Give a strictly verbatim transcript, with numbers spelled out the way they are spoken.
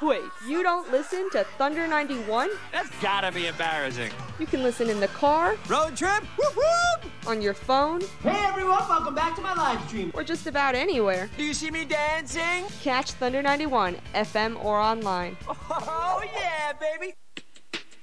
Wait, you don't listen to Thunder ninety-one? That's gotta be embarrassing. You can listen in the car, Road trip? Whoop whoop! on your phone, Hey everyone, welcome back to my live stream. or just about anywhere. Do you see me dancing? Catch Thunder ninety-one, F M or online. Oh, yeah, baby.